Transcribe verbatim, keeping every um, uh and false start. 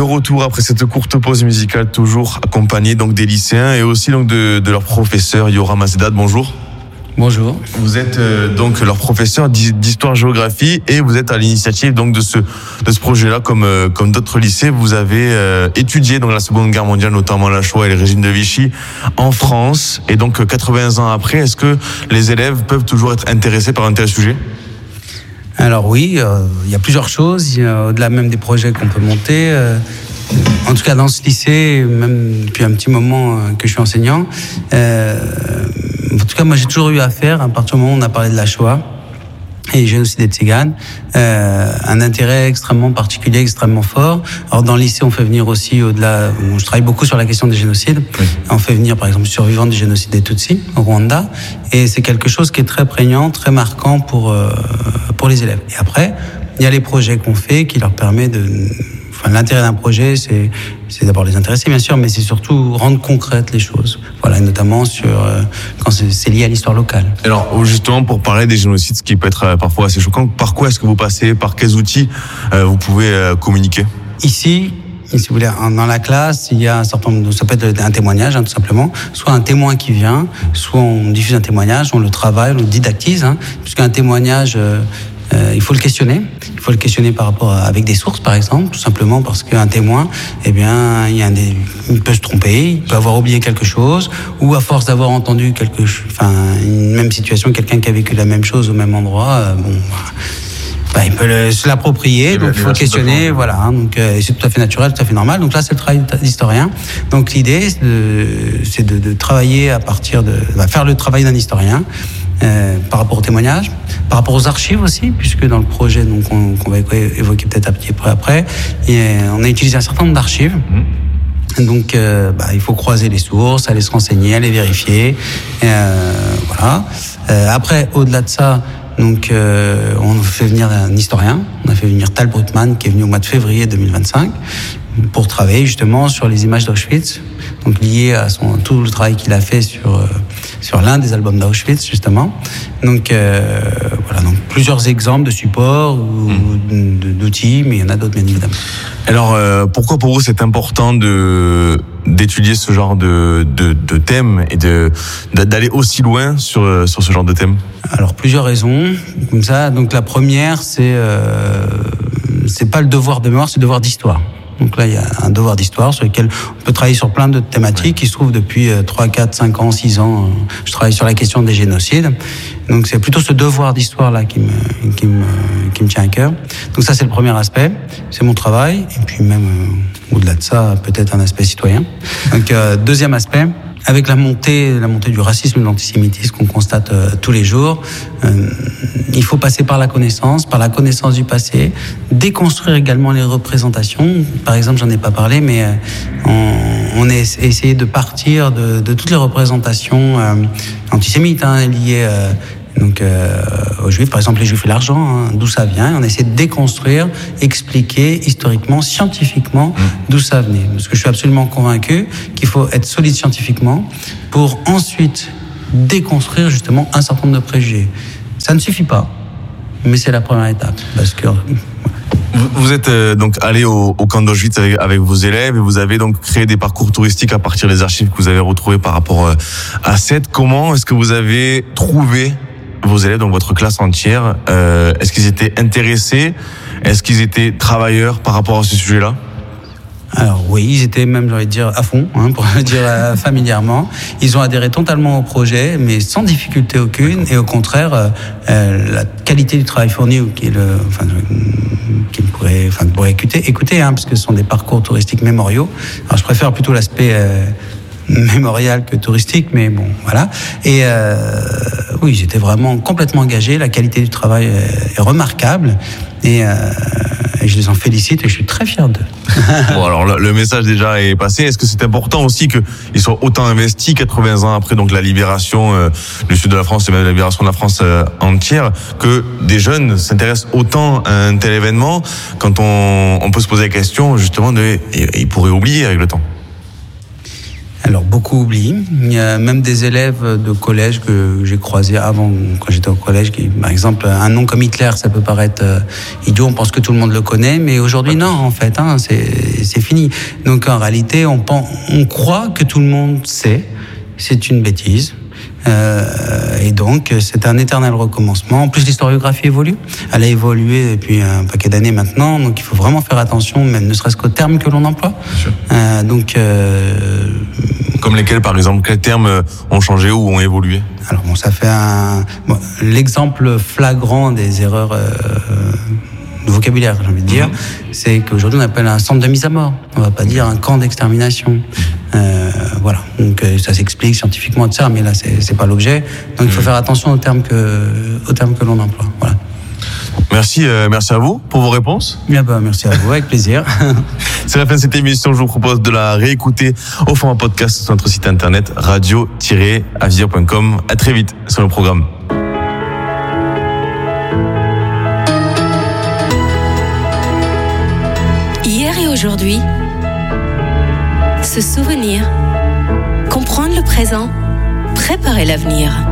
De retour après cette courte pause musicale, toujours accompagné donc des lycéens et aussi donc de, de leur professeur Yoram Azedad. Bonjour. Bonjour. Vous êtes euh, donc leur professeur d'histoire-géographie et vous êtes à l'initiative donc de ce de ce projet-là, comme euh, comme d'autres lycées. Vous avez euh, étudié donc la Seconde Guerre mondiale, notamment la Shoah et le régime de Vichy en France. Et donc quatre-vingts ans après, est-ce que les élèves peuvent toujours être intéressés par un tel sujet ? Alors oui, euh, il y a plusieurs choses. Il y a, au-delà même des projets qu'on peut monter. Euh, en tout cas, dans ce lycée, même depuis un petit moment euh, que je suis enseignant, euh, en tout cas, moi, j'ai toujours eu affaire, à partir du moment où on a parlé de la Shoah et génocide des Tziganes, euh, un intérêt extrêmement particulier, extrêmement fort. Alors dans le lycée, on fait venir aussi, au-delà, bon, je travaille beaucoup sur la question des génocides. Oui. On fait venir, par exemple, survivants du génocide des Tutsis au Rwanda, et c'est quelque chose qui est très prégnant, très marquant pour euh, pour les élèves. Et après, il y a les projets qu'on fait qui leur permet de Enfin, l'intérêt d'un projet, c'est, c'est d'abord les intéresser, bien sûr, mais c'est surtout rendre concrètes les choses. Voilà, et notamment sur euh, quand c'est, c'est lié à l'histoire locale. Alors, justement, pour parler des génocides, ce qui peut être parfois assez choquant, par quoi est-ce que vous passez, par quels outils euh, vous pouvez euh, communiquer ? Ici, si vous voulez, dans la classe, il y a un certain nombre de, ça peut être un témoignage, hein, tout simplement, soit un témoin qui vient, soit on diffuse un témoignage, on le travaille, on le didactise, hein, puisqu'un témoignage, euh, Euh, il faut le questionner. Il faut le questionner par rapport à, avec des sources, par exemple, tout simplement parce qu'un témoin, eh bien, il, y a des, il peut se tromper, il peut avoir oublié quelque chose, ou à force d'avoir entendu quelque, enfin, une même situation, quelqu'un qui a vécu la même chose au même endroit, euh, bon. Bah, il peut le, se l'approprier, donc il faut le questionner, voilà. Hein, donc euh, c'est tout à fait naturel, tout à fait normal. Donc là, c'est le travail d'historien. Donc l'idée, c'est de, c'est de, de travailler à partir de, bah, faire le travail d'un historien. Euh, par rapport aux témoignages, par rapport aux archives aussi, puisque dans le projet donc on, qu'on va évoquer peut-être un petit peu après, et on a utilisé un certain nombre d'archives. Mmh. Donc, euh, bah, il faut croiser les sources, aller se renseigner, aller vérifier. Euh, voilà. Euh, après, au-delà de ça, donc, euh, on a fait venir un historien. On a fait venir Tal Brutman, qui est venu au mois de février deux mille vingt-cinq, pour travailler justement sur les images d'Auschwitz, donc liées à son tout le travail qu'il a fait sur euh, sur l'un des albums d'Auschwitz justement. Donc euh, voilà, donc plusieurs exemples de supports ou mmh. d'outils, mais il y en a d'autres bien évidemment. Alors euh, pourquoi pour vous c'est important de d'étudier ce genre de de, de thème et de d'aller aussi loin sur sur ce genre de thème? Alors plusieurs raisons comme ça. Donc la première, c'est euh, c'est pas le devoir de mémoire, c'est le devoir d'histoire. Donc là, il y a un devoir d'histoire sur lequel on peut travailler sur plein de thématiques. Ouais. Il se trouve depuis trois, quatre, cinq ans, six ans, je travaille sur la question des génocides. Donc c'est plutôt ce devoir d'histoire-là qui me, qui me, qui me tient à cœur. Donc ça, c'est le premier aspect. C'est mon travail. Et puis même, euh, au-delà de ça, peut-être un aspect citoyen. Donc euh, deuxième aspect, avec la montée, la montée du racisme et de l'antisémitisme qu'on constate euh, tous les jours, euh, il faut passer par la connaissance, par la connaissance du passé, déconstruire également les représentations. Par exemple, j'en ai pas parlé, mais euh, on, on a essayé de partir de, de toutes les représentations euh, antisémites hein, liées euh, donc euh, aux Juifs, par exemple les Juifs et l'argent, hein, d'où ça vient. On essaie de déconstruire, expliquer historiquement, scientifiquement mmh. d'où ça venait. Parce que je suis absolument convaincu qu'il faut être solide scientifiquement pour ensuite déconstruire justement un certain nombre de préjugés. Ça ne suffit pas, mais c'est la première étape. Parce que Vous, vous êtes euh, donc allé au, au camp d'Auschwitz avec, avec vos élèves et vous avez donc créé des parcours touristiques à partir des archives que vous avez retrouvées par rapport euh, à cette. Comment est-ce que vous avez trouvé vos élèves, donc votre classe entière? euh, Est-ce qu'ils étaient intéressés? Est-ce qu'ils étaient travailleurs par rapport à ce sujet-là? Alors oui, ils étaient même, j'ai envie de dire, à fond, hein, pour le dire euh, familièrement. Ils ont adhéré totalement au projet, mais sans difficulté aucune. Et au contraire, euh, euh, la qualité du travail fourni, qu'ils euh, enfin, qu'ils pourraient, enfin, pourraient écouter, écouter hein, parce que ce sont des parcours touristiques mémoriaux. Alors je préfère plutôt l'aspect euh, mémorial que touristique, mais bon, voilà. Et euh, oui, j'étais vraiment complètement engagé. La qualité du travail est, est remarquable. Et, euh, et je les en félicite et je suis très fier d'eux. Bon, alors le, le message déjà est passé. Est-ce que c'est important aussi qu'ils soient autant investis quatre-vingts ans après donc la libération euh, du sud de la France et même la libération de la France euh, entière, que des jeunes s'intéressent autant à un tel événement quand on, on peut se poser la question justement de ils pourraient oublier avec le temps? Alors beaucoup oublient. Il y a même des élèves de collège que j'ai croisés avant, quand j'étais au collège, qui, par exemple, un nom comme Hitler, ça peut paraître euh, idiot, on pense que tout le monde le connaît, mais aujourd'hui non, en fait, hein, c'est, c'est fini. Donc en réalité, on, pense, on croit que tout le monde sait, c'est une bêtise. Euh, et donc c'est un éternel recommencement. En plus, l'historiographie évolue. Elle a évolué depuis un paquet d'années maintenant, donc il faut vraiment faire attention, même ne serait-ce qu'aux termes que l'on emploie. Euh, donc euh, comme lesquels, par exemple, quels termes ont changé ou ont évolué? Alors bon, ça fait un bon, l'exemple flagrant des erreurs euh, de vocabulaire, j'ai envie de dire, mmh. c'est qu'aujourd'hui on appelle un centre de mise à mort. On va pas dire un camp d'extermination. Euh, voilà, donc ça s'explique scientifiquement de ça, mais là c'est, c'est pas l'objet. Donc il faut faire attention aux termes que, aux termes que l'on emploie. Voilà. Merci, euh, merci à vous pour vos réponses. Bien bah, merci à vous, avec plaisir. C'est la fin de cette émission. Je vous propose de la réécouter au format podcast sur notre site internet radio tiret avisir point com. À très vite sur le programme. Hier et aujourd'hui, se souvenir, comprendre le présent, préparer l'avenir.